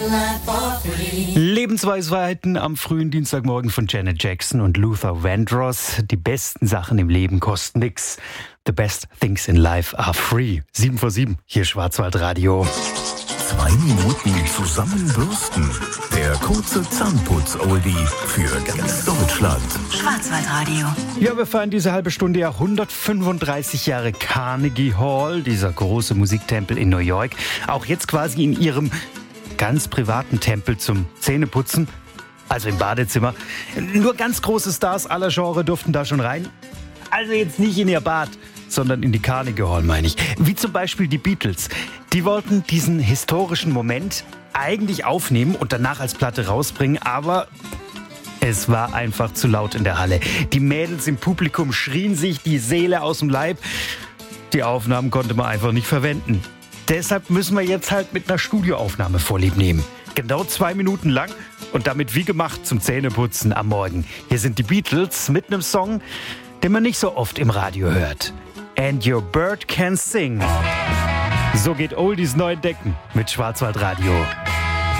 Lebensweisheiten am frühen Dienstagmorgen von Janet Jackson und Luther Vandross. Die besten Sachen im Leben kosten nix. The best things in life are free. 7:07, hier Schwarzwaldradio. 2 Minuten zusammenbürsten. Der kurze Zahnputz-Oldie für ganz Deutschland. Schwarzwaldradio. Ja, wir feiern diese halbe Stunde ja 135 Jahre Carnegie Hall, dieser große Musiktempel in New York. Auch jetzt quasi in ihrem ganz privaten Tempel zum Zähneputzen, also im Badezimmer. Nur ganz große Stars aller Genre durften da schon rein. Also jetzt nicht in ihr Bad, sondern in die Carnegie Hall, meine ich. Wie zum Beispiel die Beatles. Die wollten diesen historischen Moment eigentlich aufnehmen und danach als Platte rausbringen, aber es war einfach zu laut in der Halle. Die Mädels im Publikum schrien sich die Seele aus dem Leib. Die Aufnahmen konnte man einfach nicht verwenden. Deshalb müssen wir jetzt halt mit einer Studioaufnahme Vorlieb nehmen. Genau 2 Minuten lang und damit wie gemacht zum Zähneputzen am Morgen. Hier sind die Beatles mit einem Song, den man nicht so oft im Radio hört. And Your Bird Can Sing. So geht Oldies neu entdecken mit Schwarzwaldradio.